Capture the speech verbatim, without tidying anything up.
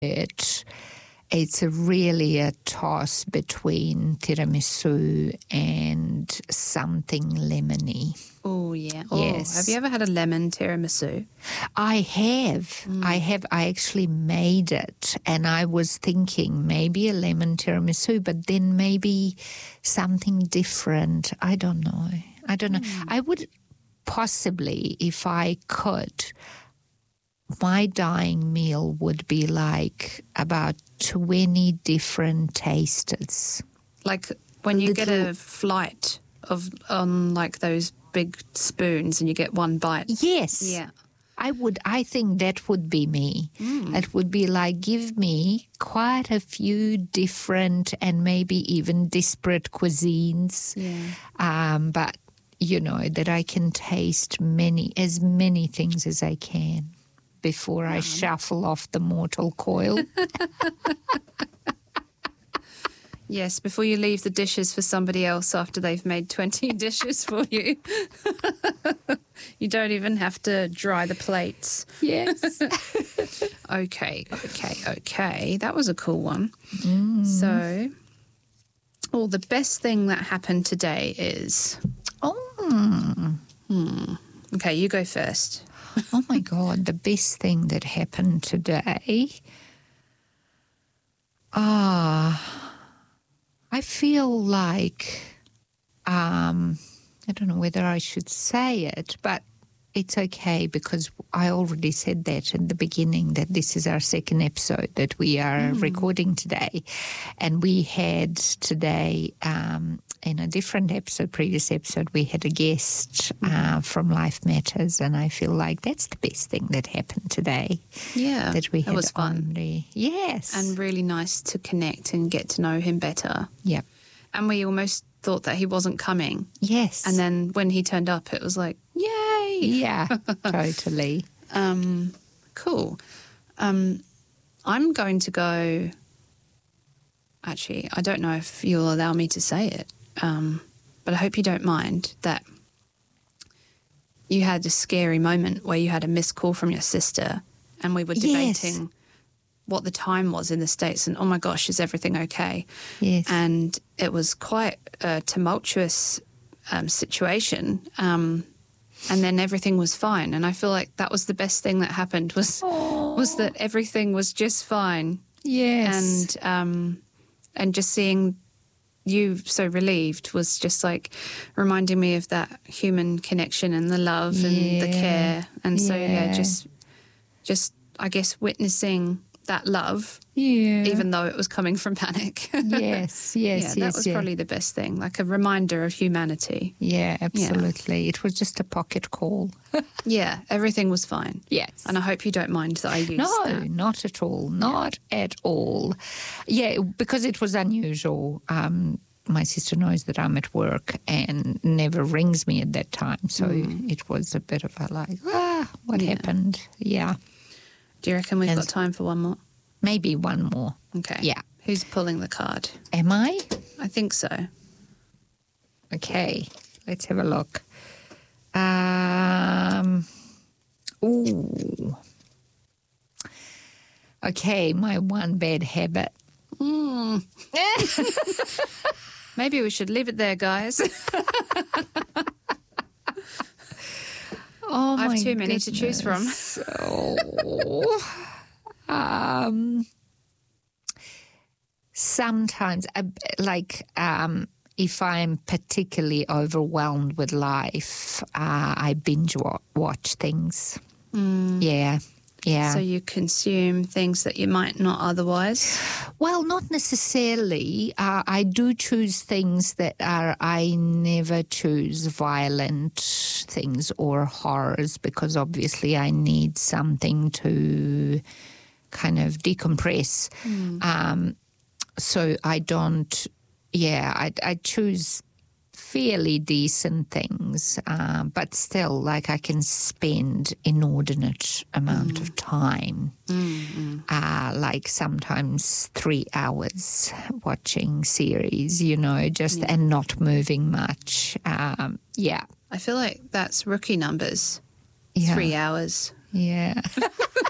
It, it's really a toss between tiramisu and something lemony. Oh, yeah. Oh, Yes. Have you ever had a lemon tiramisu? I have. Mm. I have. I actually made it, and I was thinking maybe a lemon tiramisu, but then maybe something different. I don't know. I don't know. Mm. I would possibly, if I could, my dying meal would be like about twenty different tasters. Like when you Little... get a flight of on like those big spoons and you get one bite. Yes. Yeah. I would, I think that would be me. Mm. It would be like, give me quite a few different and maybe even disparate cuisines. Yeah. Um, but, you know, that I can taste many, as many things as I can before yeah. I shuffle off the mortal coil. Yes, before you leave the dishes for somebody else after they've made twenty dishes for you. You don't even have to dry the plates. Yes. Okay, okay, okay. That was a cool one. Mm. So, well, the best thing that happened today is... Oh. Hmm. Okay, you go first. Oh, my God, the best thing that happened today... Ah... I feel like, um, I don't know whether I should say it, but it's okay because I already said that in the beginning that this is our second episode that we are mm. recording today. And we had today, um, in a different episode, previous episode, we had a guest uh, from Life Matters, and I feel like that's the best thing that happened today. Yeah, that we had it was fun. The, yes. And really nice to connect and get to know him better. Yeah. And we almost thought that he wasn't coming. Yes. And then when he turned up, it was like, yay! Yeah, totally. Um, cool. Um, I'm going to go... Actually, I don't know if you'll allow me to say it, um, but I hope you don't mind that you had a scary moment where you had a missed call from your sister and we were debating yes. what the time was in the States and, oh my gosh, is everything okay? Yes. And it was quite a tumultuous um, situation, um, and then everything was fine. And I feel like that was the best thing that happened was Aww. was that everything was just fine. Yes. And... Um, And just seeing you so relieved was just like reminding me of that human connection and the love and yeah. the care. And so, yeah. yeah, just, just I guess, witnessing that love, yeah. even though it was coming from panic. Yes, yes, yeah, yes. that was yeah. probably the best thing, like a reminder of humanity. Yeah, absolutely. Yeah. It was just a pocket call. Yeah, everything was fine. Yes. And I hope you don't mind that I used no, that. No, not at all. Not yeah. at all. Yeah, because it was unusual. Um, my sister knows that I'm at work and never rings me at that time. So mm. it was a bit of a like, ah, what yeah. happened? Yeah. Do you reckon we've and got time for one more? Maybe one more. Okay. Yeah. Who's pulling the card? Am I? I think so. Okay. Let's have a look. Um. Ooh. Okay, my one bad habit. Mm. Maybe we should leave it there, guys. Oh, I have my too many goodness. to choose from. Oh. um, sometimes, uh, like, um, if I'm particularly overwhelmed with life, uh, I binge wa- watch things. Mm. Yeah. Yeah. So you consume things that you might not otherwise? Well, not necessarily. Uh, I do choose things that are, I never choose violent things or horrors because obviously I need something to kind of decompress. Mm. Um, so I don't, yeah, I, I choose fairly decent things, uh, but still, like I can spend inordinate amount mm. of time, mm-hmm. uh, like sometimes three hours watching series, you know, just yeah. and not moving much. Um, yeah, I feel like that's rookie numbers. Yeah. Three hours. Yeah.